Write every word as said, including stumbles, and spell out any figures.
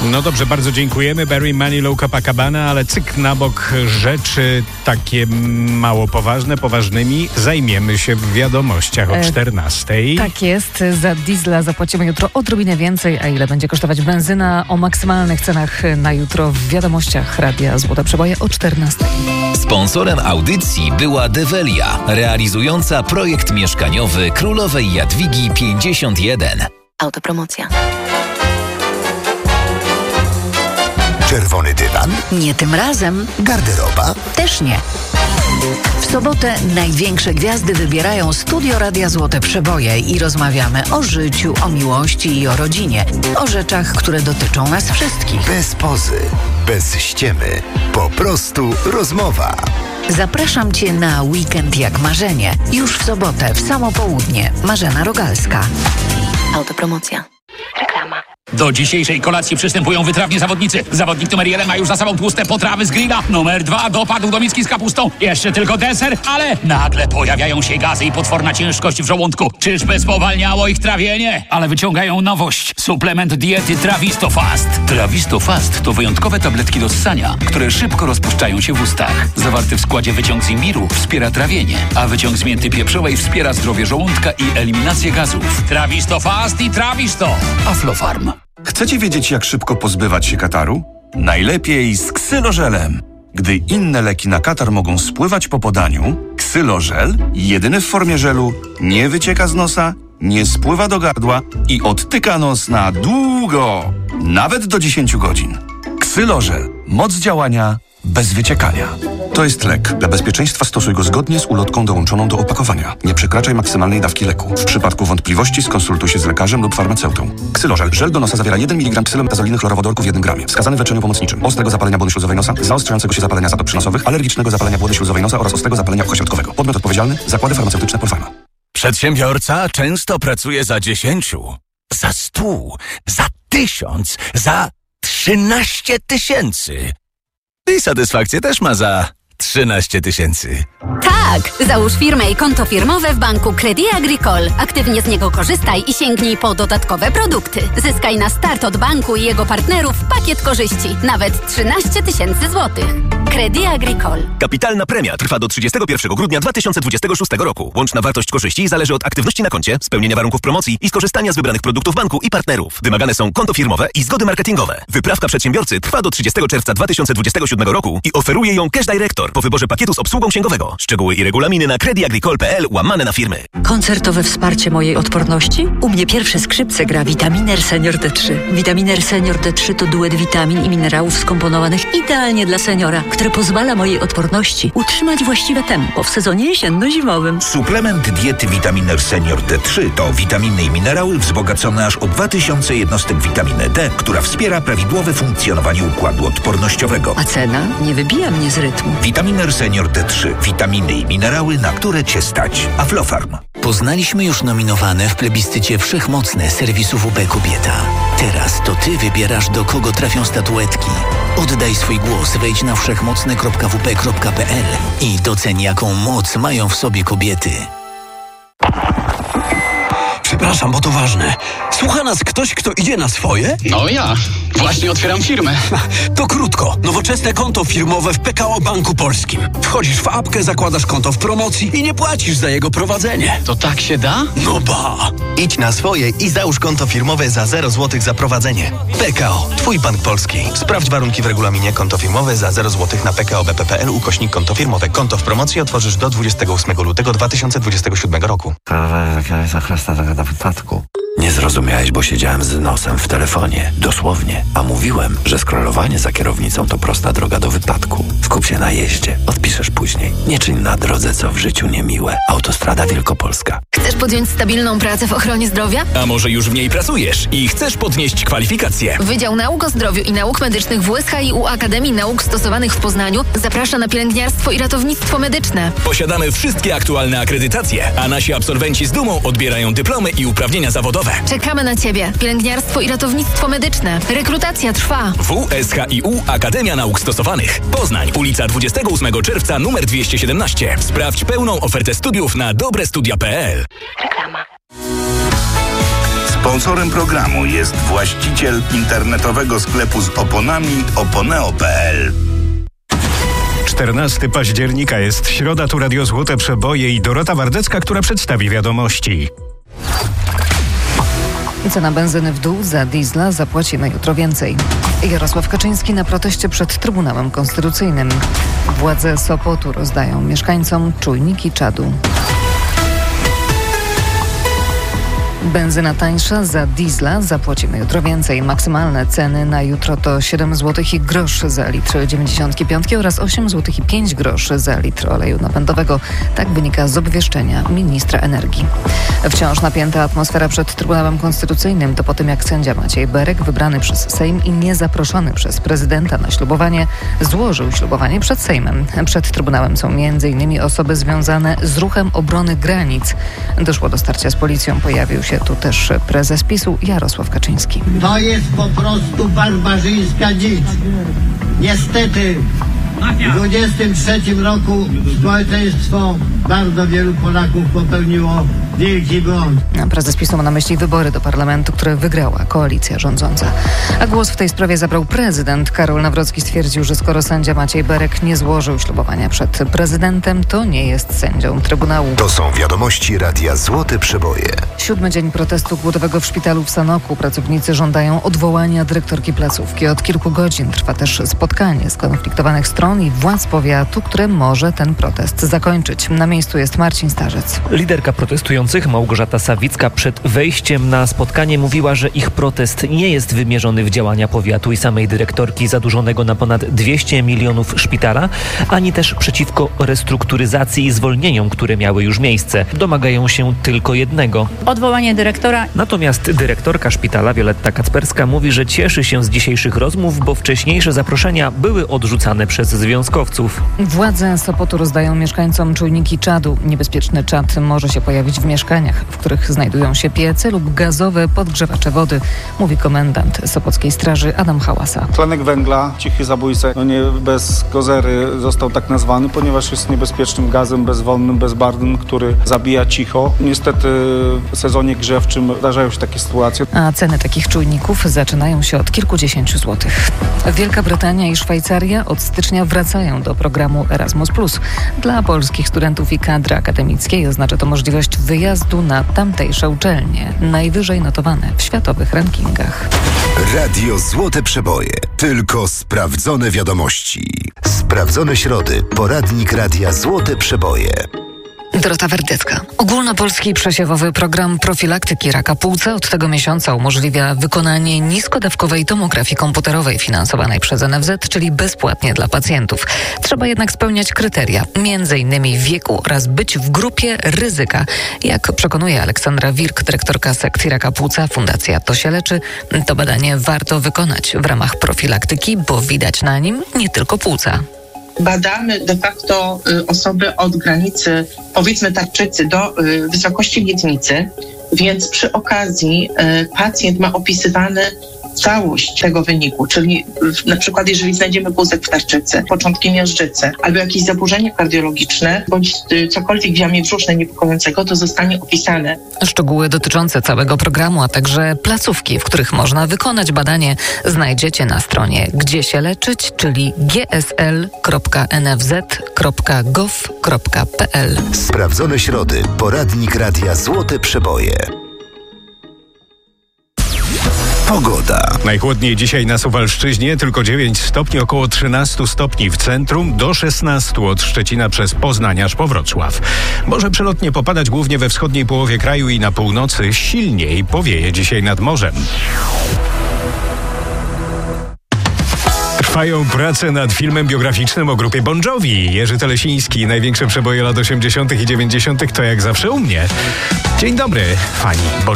No dobrze, bardzo dziękujemy. Barry Manilow, Copacabana, ale cyk na bok rzeczy takie mało poważne, poważnymi zajmiemy się w wiadomościach o czternastej. E, tak jest. Za diesla zapłacimy jutro odrobinę więcej, a ile będzie kosztować benzyna? O maksymalnych cenach na jutro w wiadomościach Radia Złote Przeboje o czternastej. Sponsorem audycji była Develia, realizująca projekt mieszkaniowy Królowej Jadwigi pięćdziesiąt jeden. Autopromocja. Czerwony dywan? Nie tym razem. Garderoba? Też nie. W sobotę największe gwiazdy wybierają studio Radia Złote Przeboje i rozmawiamy o życiu, o miłości i o rodzinie. O rzeczach, które dotyczą nas wszystkich. Bez pozy, bez ściemy. Po prostu rozmowa. Zapraszam Cię na weekend jak marzenie. Już w sobotę, w samo południe. Marzena Rogalska. Autopromocja. Reklama. Do dzisiejszej kolacji przystępują wytrawni zawodnicy. Zawodnik numer jeden ma już za sobą tłuste potrawy z grilla. Numer dwa dopadł do miski z kapustą. Jeszcze tylko deser, ale nagle pojawiają się gazy i potworna ciężkość w żołądku. Czyżby spowalniało ich trawienie? Ale wyciągają nowość. Suplement diety Trawisto Fast. Trawisto Fast to wyjątkowe tabletki do ssania, które szybko rozpuszczają się w ustach. Zawarty w składzie wyciąg z imbiru wspiera trawienie, a wyciąg z mięty pieprzowej wspiera zdrowie żołądka i eliminację gazów. Trawisto Fast i Trawisto. Aflofarm. Chcecie wiedzieć, jak szybko pozbywać się kataru? Najlepiej z ksylożelem. Gdy inne leki na katar mogą spływać po podaniu, ksylożel, jedyny w formie żelu, nie wycieka z nosa, nie spływa do gardła i odtyka nos na długo, nawet do dziesięć godzin. Ksylożel. Moc działania bez wyciekania. To jest lek. Dla bezpieczeństwa stosuj go zgodnie z ulotką dołączoną do opakowania. Nie przekraczaj maksymalnej dawki leku. W przypadku wątpliwości skonsultuj się z lekarzem lub farmaceutą. Ksylożel. Żel do nosa zawiera jeden miligram ksylometazoliny chlorowodorku w jednym gramie. Wskazany w leczeniu pomocniczym. Ostrego zapalenia błony śluzowej nosa, zaostrzającego się zapalenia zatop przynosowych, alergicznego zapalenia błony śluzowej nosa oraz ostrego zapalenia uchośrodkowego. Podmiot odpowiedzialny. Zakłady farmaceutyczne Polpharma. Przedsiębiorca często pracuje za dziesięciu, za stu, za tysiąc, za trzynaście tysięcy. I satysfakcję też ma za trzynaście tysięcy. Tak! Załóż firmę i konto firmowe w banku Crédit Agricole. Aktywnie z niego korzystaj i sięgnij po dodatkowe produkty. Zyskaj na start od banku i jego partnerów pakiet korzyści. Nawet trzynaście tysięcy złotych. Crédit Agricole. Kapitalna premia trwa do trzydziestego pierwszego grudnia dwa tysiące dwudziestego szóstego roku. Łączna wartość korzyści zależy od aktywności na koncie, spełnienia warunków promocji i skorzystania z wybranych produktów banku i partnerów. Wymagane są konto firmowe i zgody marketingowe. Wyprawka przedsiębiorcy trwa do trzydziestego czerwca dwa tysiące dwudziestego siódmego roku i oferuje ją Cash Director po wyborze pakietu z obsługą księgowego. Szczegóły i regulaminy na crediagricole.pl łamane na firmy. Koncertowe wsparcie mojej odporności? U mnie pierwsze skrzypce gra Vitaminer Senior D trzy. Vitaminer Senior D trzy to duet witamin i minerałów skomponowanych idealnie dla seniora, które pozwala mojej odporności utrzymać właściwe tempo w sezonie jesienno-zimowym. Suplement diety Vitaminer Senior D trzy to witaminy i minerały wzbogacone aż o dwa tysiące jednostek witaminy D, która wspiera prawidłowe funkcjonowanie układu odpornościowego. A cena nie wybija mnie z rytmu. Vitaminer Senior D trzy. Witaminy i minerały, na które Cię stać. Aflofarm. Poznaliśmy już nominowane w plebiscycie Wszechmocne serwisu W P Kobieta. Teraz to Ty wybierasz, do kogo trafią statuetki. Oddaj swój głos, wejdź na wszechmocne kropka w p kropka p l i doceń, jaką moc mają w sobie kobiety. Przepraszam, bo to ważne. Słucha nas ktoś, kto idzie na swoje? No ja. Właśnie otwieram firmę. To krótko. Nowoczesne konto firmowe w P K O Banku Polskim. Wchodzisz w apkę, zakładasz konto w promocji i nie płacisz za jego prowadzenie. To tak się da? No ba! Idź na swoje i załóż konto firmowe za zero złotych za prowadzenie. P K O. Twój bank polski. Sprawdź warunki w regulaminie. Konto firmowe za zero złotych na p k o b p kropka p l ukośnik konto firmowe. Konto w promocji otworzysz do dwudziestego ósmego lutego dwa tysiące dwudziestego siódmego roku. Wypadku. Nie zrozumiałeś, bo siedziałem z nosem w telefonie. Dosłownie. A mówiłem, że scrollowanie za kierownicą to prosta droga do wypadku. Skup się na jeździe. Odpiszesz później. Nie czyń na drodze, co w życiu niemiłe. Autostrada Wielkopolska. Chcesz podjąć stabilną pracę w ochronie zdrowia? A może już w niej pracujesz i chcesz podnieść kwalifikacje? Wydział Nauk o Zdrowiu i Nauk Medycznych w U S H i U Akademii Nauk Stosowanych w Poznaniu zaprasza na pielęgniarstwo i ratownictwo medyczne. Posiadamy wszystkie aktualne akredytacje, a nasi absolwenci z dumą odbierają dyplomy i uprawnienia zawodowe. Czekamy na Ciebie. Pielęgniarstwo i ratownictwo medyczne. Rekrutacja trwa. W S H I U Akademia Nauk Stosowanych. Poznań, ulica dwudziestego ósmego czerwca, numer dwieście siedemnaście. Sprawdź pełną ofertę studiów na dobrestudia kropka p l. Reklama. Sponsorem programu jest właściciel internetowego sklepu z oponami oponeo kropka p l. czternastego października jest środa, tu Radio Złote Przeboje i Dorota Wardecka, która przedstawi wiadomości. Cena benzyny w dół, za diesla zapłacimy jutro więcej. Jarosław Kaczyński na proteście przed Trybunałem Konstytucyjnym. Władze Sopotu rozdają mieszkańcom czujniki czadu. Benzyna tańsza, za diesla zapłacimy jutro więcej. Maksymalne ceny na jutro to siedem złotych i grosz za litr dziewięćdziesiątki piątki oraz osiem złotych i pięć groszy za litr oleju napędowego. Tak wynika z obwieszczenia ministra energii. Wciąż napięta atmosfera przed Trybunałem Konstytucyjnym. To po tym, jak sędzia Maciej Berek, wybrany przez Sejm i niezaproszony przez prezydenta na ślubowanie, złożył ślubowanie przed Sejmem. Przed Trybunałem są między innymi osoby związane z ruchem obrony granic. Doszło do starcia z policją, pojawił się tu też prezes PiSu Jarosław Kaczyński. To jest po prostu barbarzyńska dzicz. Niestety w dwudziestym trzecim roku społeczeństwo, bardzo wielu Polaków popełniło wielki błąd. Prezes PiSu ma na myśli wybory do parlamentu, które wygrała koalicja rządząca. A głos w tej sprawie zabrał prezydent. Karol Nawrocki stwierdził, że skoro sędzia Maciej Berek nie złożył ślubowania przed prezydentem, to nie jest sędzią Trybunału. To są wiadomości Radia Złote Przeboje. Siódmy dzień protestu głodowego w szpitalu w Sanoku. Pracownicy żądają odwołania dyrektorki placówki. Od kilku godzin trwa też spotkanie skonfliktowanych stron i władz powiatu, które może ten protest zakończyć. Na miejscu jest Marcin Starzec. Liderka protestujących Małgorzata Sawicka przed wejściem na spotkanie mówiła, że ich protest nie jest wymierzony w działania powiatu i samej dyrektorki zadłużonego na ponad dwieście milionów szpitala, ani też przeciwko restrukturyzacji i zwolnieniom, które miały już miejsce. Domagają się tylko jednego. Odwołanie dyrektora. Natomiast dyrektorka szpitala Wioletta Kacperska mówi, że cieszy się z dzisiejszych rozmów, bo wcześniejsze zaproszenia były odrzucane przez związkowców. Władze Sopotu rozdają mieszkańcom czujniki czadu. Niebezpieczny czad może się pojawić w mieszkaniach, w których znajdują się piece lub gazowe podgrzewacze wody, mówi komendant Sopockiej Straży Adam Hałasa. Tlenek węgla, cichy zabójca, no nie bez kozery został tak nazwany, ponieważ jest niebezpiecznym gazem bezwonnym, bezbarwnym, który zabija cicho. Niestety w sezonie grzewczym zdarzają się takie sytuacje. A ceny takich czujników zaczynają się od kilkudziesięciu złotych. Wielka Brytania i Szwajcaria od stycznia wracają do programu Erasmus plus. Dla polskich studentów i kadry akademickiej oznacza to możliwość wyjazdu na tamtejsze uczelnie, najwyżej notowane w światowych rankingach. Radio Złote Przeboje. Tylko sprawdzone wiadomości. Sprawdzone środy. Poradnik Radia Złote Przeboje. Dorota Wardecka. Ogólnopolski przesiewowy program profilaktyki raka płuca od tego miesiąca umożliwia wykonanie niskodawkowej tomografii komputerowej finansowanej przez N F Z, czyli bezpłatnie dla pacjentów. Trzeba jednak spełniać kryteria, między innymi wieku oraz być w grupie ryzyka. Jak przekonuje Aleksandra Wirk, dyrektorka sekcji raka płuca Fundacja To się leczy, to badanie warto wykonać w ramach profilaktyki, bo widać na nim nie tylko płuca. Badamy de facto y, osoby od granicy, powiedzmy tarczycy, do y, wysokości miednicy, więc przy okazji y, pacjent ma opisywany całość tego wyniku, czyli w, na przykład jeżeli znajdziemy płucek w tarczycy, początki miażdżycy albo jakieś zaburzenie kardiologiczne bądź y, cokolwiek w jamie brzusznej niepokojącego, to zostanie opisane. Szczegóły dotyczące całego programu, a także placówki, w których można wykonać badanie, znajdziecie na stronie Gdzie się leczyć, czyli g s l kropka n f z kropka gov kropka p l. Sprawdzone środy. Poradnik Radia Złote Przeboje. Pogoda. Najchłodniej dzisiaj na Suwalszczyźnie, tylko dziewięć stopni, około trzynaście stopni w centrum, do szesnastu od Szczecina przez Poznań aż po Wrocław. Może przelotnie popadać głównie we wschodniej połowie kraju i na północy, silniej powieje dzisiaj nad morzem. Trwają prace nad filmem biograficznym o grupie Bon Jovi. Jerzy Telesiński, największe przeboje lat osiemdziesiątych i dziewięćdziesiątych to jak zawsze u mnie. Dzień dobry, fani Bon